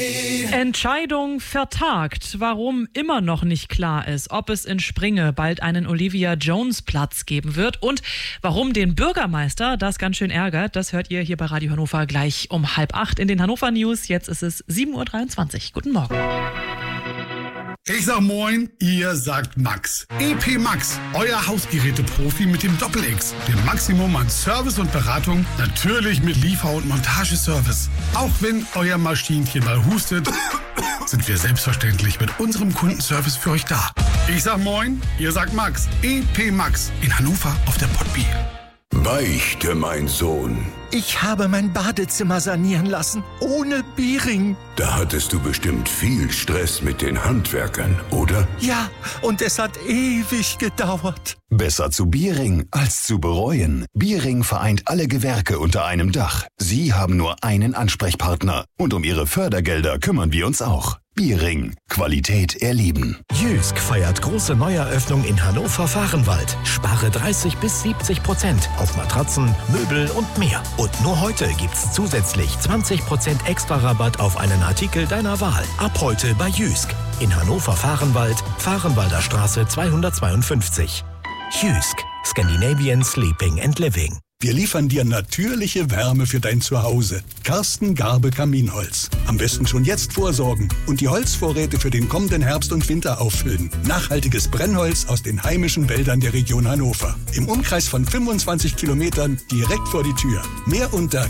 Entscheidung vertagt. Warum immer noch nicht klar ist, ob es in Springe bald einen Olivia Jones-Platz geben wird und warum den Bürgermeister das ganz schön ärgert, das hört ihr hier bei Radio Hannover gleich um 7:30 in den Hannover News. Jetzt ist es 7:23 Uhr. Guten Morgen. Ich sag Moin, ihr sagt Max. EP Max, euer Hausgeräte-Profi mit dem Doppel-X. Dem Maximum an Service und Beratung, natürlich mit Liefer- und Montageservice. Auch wenn euer Maschinchen mal hustet, sind wir selbstverständlich mit unserem Kundenservice für euch da. Ich sag Moin, ihr sagt Max. EP Max in Hannover auf der Potby. Beichte, mein Sohn. Ich habe mein Badezimmer sanieren lassen, ohne Biering. Da hattest du bestimmt viel Stress mit den Handwerkern, oder? Ja, und es hat ewig gedauert. Besser zu Biering als zu bereuen. Biering vereint alle Gewerke unter einem Dach. Sie haben nur einen Ansprechpartner. Und um Ihre Fördergelder kümmern wir uns auch. Biering. Qualität erleben. Jysk feiert große Neueröffnung in Hannover-Fahrenwald. Spare 30-70% auf Matratzen, Möbel und mehr. Und nur heute gibt's zusätzlich 20% extra Rabatt auf einen Artikel deiner Wahl. Ab heute bei Jysk. In Hannover-Fahrenwald, Fahrenwalder Straße 252. Jysk. Scandinavian Sleeping and Living. Wir liefern dir natürliche Wärme für dein Zuhause. Karsten Garbe Kaminholz. Am besten schon jetzt vorsorgen und die Holzvorräte für den kommenden Herbst und Winter auffüllen. Nachhaltiges Brennholz aus den heimischen Wäldern der Region Hannover. Im Umkreis von 25 Kilometern direkt vor die Tür. Mehr unter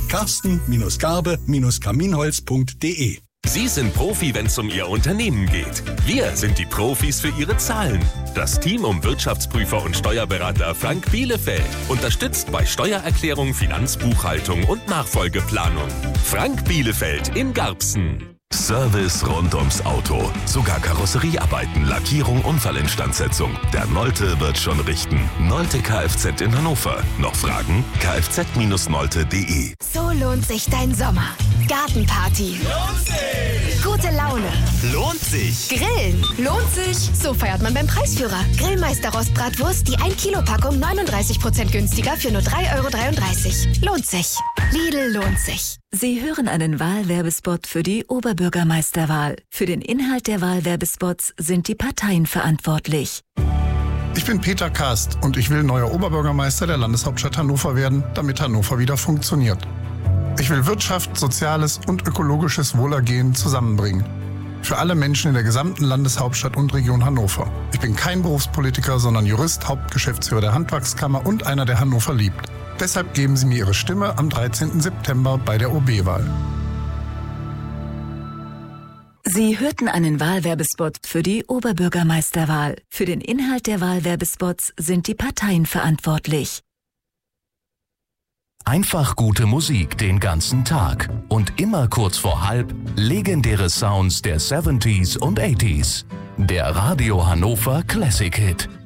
karsten-garbe-kaminholz.de. Sie sind Profi, wenn es um Ihr Unternehmen geht. Wir sind die Profis für Ihre Zahlen. Das Team um Wirtschaftsprüfer und Steuerberater Frank Bielefeld unterstützt bei Steuererklärung, Finanzbuchhaltung und Nachfolgeplanung. Frank Bielefeld in Garbsen. Service rund ums Auto. Sogar Karosseriearbeiten, Lackierung, Unfallinstandsetzung. Der Nolte wird schon richten. Nolte Kfz in Hannover. Noch Fragen? kfz-nolte.de. So lohnt sich dein Sommer. Gartenparty. Lohnt sich. Gute Laune. Lohnt sich. Grillen. Lohnt sich. So feiert man beim Preisführer. Grillmeister Rostbratwurst, die 1 Kilo Packung 39% günstiger für nur 3,33 €. Lohnt sich. Lidl lohnt sich. Sie hören einen Wahlwerbespot für die Oberbürgermeisterwahl. Für den Inhalt der Wahlwerbespots sind die Parteien verantwortlich. Ich bin Peter Kast und ich will neuer Oberbürgermeister der Landeshauptstadt Hannover werden, damit Hannover wieder funktioniert. Ich will Wirtschaft, soziales und ökologisches Wohlergehen zusammenbringen. Für alle Menschen in der gesamten Landeshauptstadt und Region Hannover. Ich bin kein Berufspolitiker, sondern Jurist, Hauptgeschäftsführer der Handwerkskammer und einer, der Hannover liebt. Deshalb geben Sie mir Ihre Stimme am 13. September bei der OB-Wahl. Sie hörten einen Wahlwerbespot für die Oberbürgermeisterwahl. Für den Inhalt der Wahlwerbespots sind die Parteien verantwortlich. Einfach gute Musik den ganzen Tag. Und immer kurz vor 7:30 legendäre Sounds der 70s und 80s. Der Radio Hannover Classic Hit.